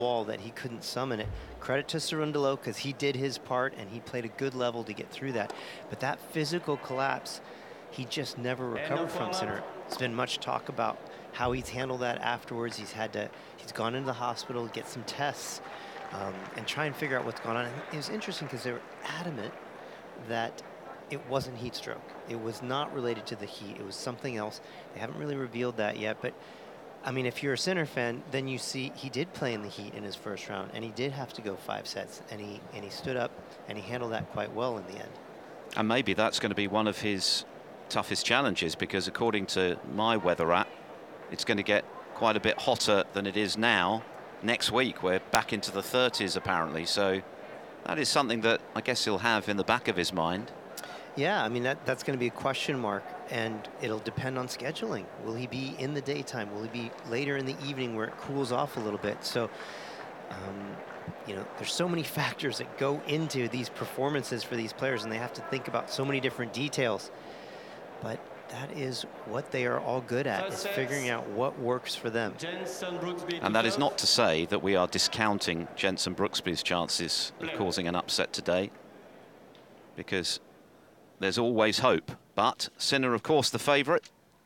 wall that he couldn't summon it. Credit to Cerundolo because he did his part and he played a good level to get through that. But that physical collapse, he just never recovered from. Sinner. There's been much talk about how he's handled that afterwards. He's gone into the hospital, get some tests, and try and figure out what's going on. And it was interesting because they were adamant that it wasn't heat stroke. It was not related to the heat. It was something else. They haven't really revealed that yet, but I mean, if you're a Sinner fan, then you see he did play in the heat in his first round, and he did have to go 5 sets, and he stood up, and he handled that quite well in the end. And maybe that's going to be one of his toughest challenges, because according to my weather app, it's going to get quite a bit hotter than it is now. Next week, we're back into the 30s, apparently. So that is something that I guess he'll have in the back of his mind. Yeah, I mean, that's going to be a question mark, and it'll depend on scheduling. Will he be in the daytime? Will he be later in the evening where it cools off a little bit? So, you know, there's so many factors that go into these performances for these players, and they have to think about so many different details. But that is what they are all good at, is figuring out what works for them. And that is not to say that we are discounting Jenson Brooksby's chances of causing an upset today, because there's always hope. But Sinner, of course, the favourite.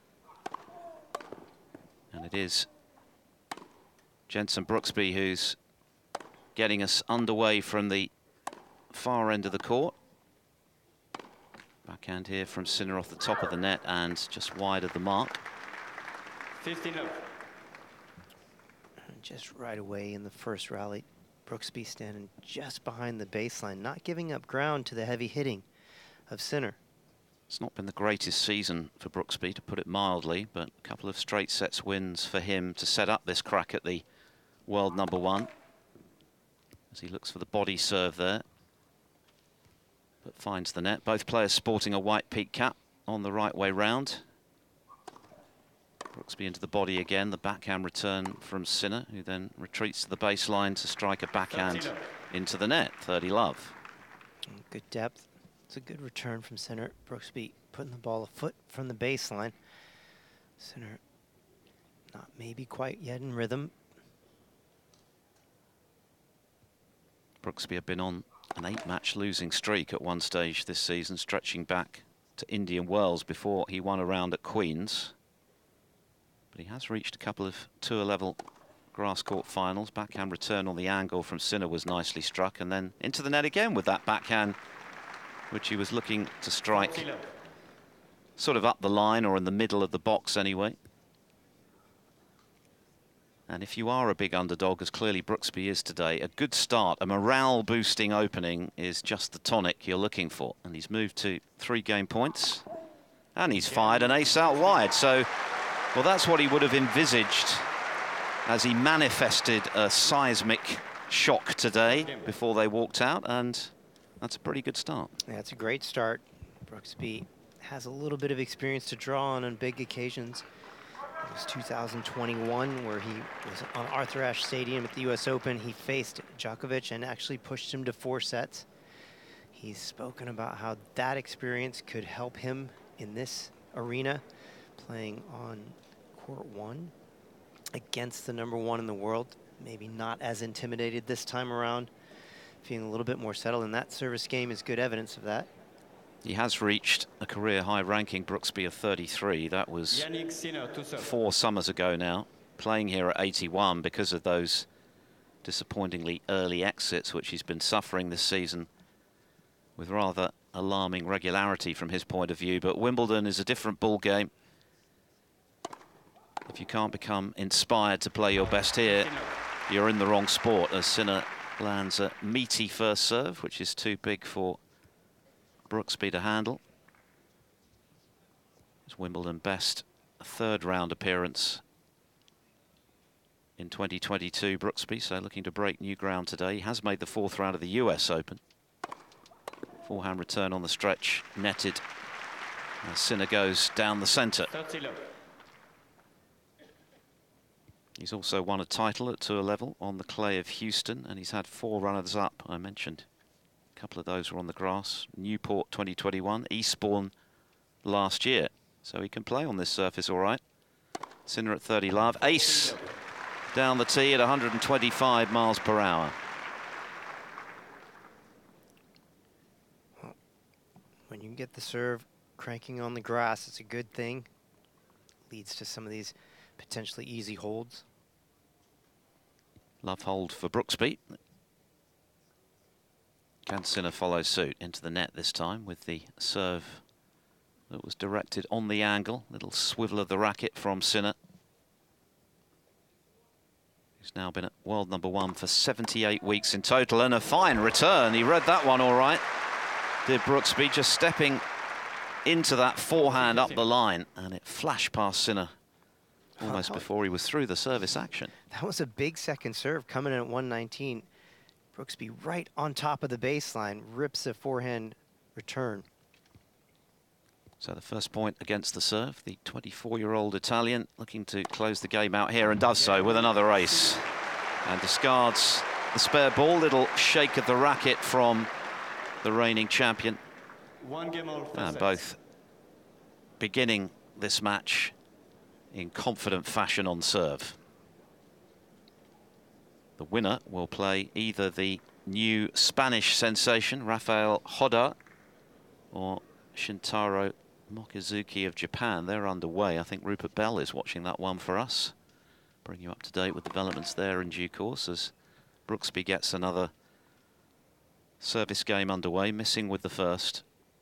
And it is Jenson Brooksby who's getting us underway from the far end of the court. Backhand here from Sinner off the top of the net and just wide of the mark. 15-0. Just right away in the first rally, Brooksby standing just behind the baseline, not giving up ground to the heavy hitting of Sinner. It's not been the greatest season for Brooksby, to put it mildly, but a couple of straight sets wins for him to set up this crack at the world #1. As he looks for the body serve there, but finds the net. Both players sporting a white peak cap on the right way round. Brooksby into the body again, the backhand return from Sinner, who then retreats to the baseline to strike a backhand into the net. 30-love. Good depth. It's a good return from Sinner. Brooksby putting the ball a foot from the baseline. Sinner not maybe quite yet in rhythm. Brooksby had been on an 8-match losing streak at one stage this season, stretching back to Indian Wells before he won a round at Queen's. But he has reached a couple of tour-level grass court finals. Backhand return on the angle from Sinner was nicely struck, and then into the net again with that backhand, which he was looking to strike sort of up the line or in the middle of the box anyway. And if you are a big underdog, as clearly Brooksby is today, a good start, a morale-boosting opening is just the tonic you're looking for. And he's moved to 3 game points, and he's fired an ace out wide. So, well, that's what he would have envisaged as he manifested a seismic shock today before they walked out, and that's a pretty good start. Yeah, it's a great start. Brooksby has a little bit of experience to draw on big occasions. It was 2021 where he was on Arthur Ashe Stadium at the US Open. He faced Djokovic and actually pushed him to 4 sets. He's spoken about how that experience could help him in this arena, playing on court 1 against the #1 in the world. Maybe not as intimidated this time around, feeling a little bit more settled, and that service game is good evidence of that. He has reached a career high ranking, Brooksby, of 33. That was 4 summers ago now, playing here at 81 because of those disappointingly early exits which he's been suffering this season with rather alarming regularity from his point of view. But Wimbledon is a different ball game. If you can't become inspired to play your best here, you're in the wrong sport, as Sinner lands a meaty first serve, which is too big for Brooksby to handle. It's Wimbledon best 3rd round appearance in 2022, Brooksby, so looking to break new ground today. He has made the 4th round of the US Open. Forehand return on the stretch, netted as Sinner goes down the centre. He's also won a title at tour level on the clay of Houston, and he's had 4 runners-up, I mentioned. A couple of those were on the grass. Newport 2021, Eastbourne last year. So he can play on this surface all right. Sinner at 30-love. Ace down the tee at 125 miles per hour. When you get the serve cranking on the grass, it's a good thing. Leads to some of these potentially easy holds. Love hold for Brooksby. Can Sinner follow suit into the net this time with the serve that was directed on the angle? Little swivel of the racket from Sinner. He's now been at world #1 for 78 weeks in total, and a fine return. He read that one all right, did Brooksby, just stepping into that forehand up the line, and it flashed past Sinner almost before he was through the service action. That was a big second serve coming in at 119. Brooksby right on top of the baseline, rips a forehand return. So the first point against the serve, the 24-year-old Italian looking to close the game out here, and does so with another ace. And discards the spare ball, little shake of the racket from the reigning champion. And both beginning this match in confident fashion on serve. The winner will play either the new Spanish sensation, Rafael Hoda, or Shintaro Mochizuki of Japan. They're underway. I think Rupert Bell is watching that one for us. Bring you up to date with developments there in due course as Brooksby gets another service game underway, missing with the first.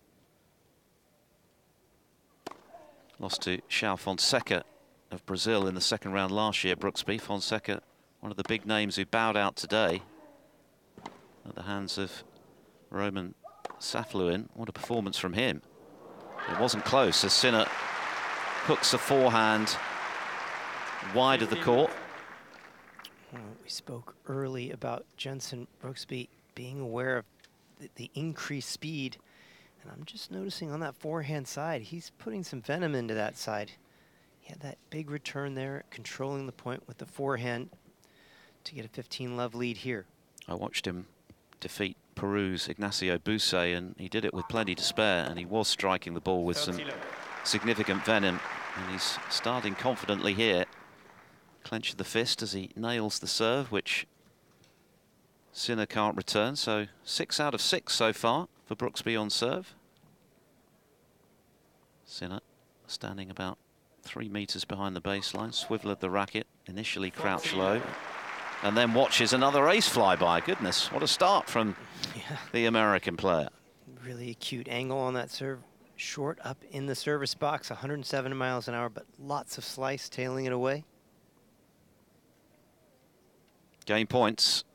Lost to João Fonseca of Brazil in the second round last year, Brooksby. Fonseca, one of the big names who bowed out today at the hands of Roman Safluin. What a performance from him. It wasn't close as Sinner hooks a forehand wide of the court. Well, we spoke early about Jenson Brooksby being aware of the increased speed. And I'm just noticing on that forehand side, he's putting some venom into that side. He had that big return there, controlling the point with the forehand to get a 15-love lead here. I watched him defeat Peru's Ignacio Busé, and he did it with plenty to spare, and he was striking the ball with some significant venom, and he's starting confidently here. Clench of the fist as he nails the serve, which Sinner can't return, so 6 out of 6 so far for Brooksby on serve. Sinner standing about 3 meters behind the baseline, swivel of the racket, initially crouch low, and then watches another ace fly by. Goodness, what a start from the American player. Really acute angle on that serve. Short up in the service box, 107 miles an hour, but lots of slice tailing it away. Game points.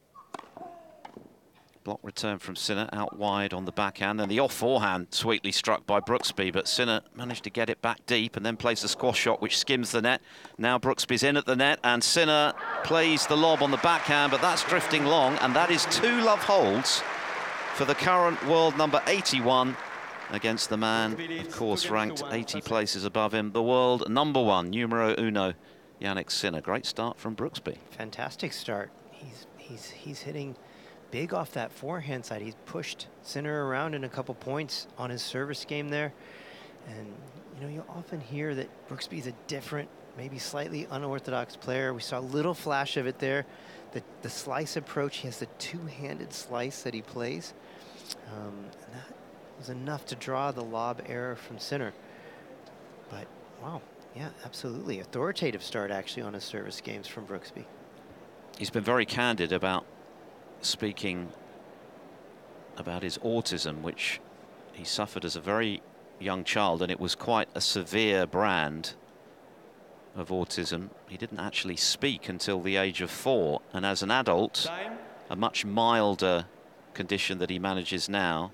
Block return from Sinner out wide on the backhand, and the off forehand sweetly struck by Brooksby, but Sinner managed to get it back deep and then plays the squash shot which skims the net. Now Brooksby's in at the net, and Sinner plays the lob on the backhand, but that's drifting long, and that is 2 love holds for the current world #81 against the man, of course, ranked 80 places above him, the world #1, numero uno, Jannik Sinner. Great start from Brooksby. Fantastic start. He's hitting big off that forehand side. He's pushed Sinner around in a couple points on his service game there. And, you know, you'll often hear that Brooksby's a different, maybe slightly unorthodox player. We saw a little flash of it there. The slice approach, he has the two-handed slice that he plays. And that was enough to draw the lob error from Sinner. But, wow, yeah, absolutely. Authoritative start, actually, on his service games from Brooksby. He's been very candid about speaking about his autism, which he suffered as a very young child, and it was quite a severe brand of autism. He didn't actually speak until the age of 4, and as an adult, a much milder condition that he manages now.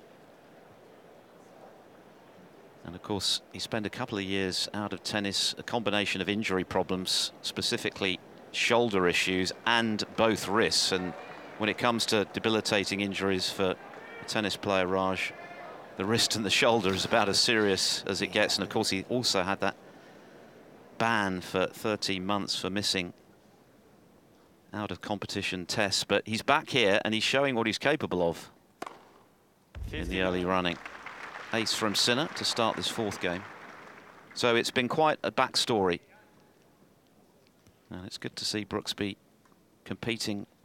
And of course, he spent a couple of years out of tennis, a combination of injury problems, specifically shoulder issues and both wrists. And when it comes to debilitating injuries for a tennis player, Raj, the wrist and the shoulder is about as serious as it gets. And of course, he also had that ban for 13 months for missing out of competition tests. But he's back here and he's showing what he's capable of in the early running. Ace from Sinner to start this 4th game. So it's been quite a backstory And it's good to see Brooksby competing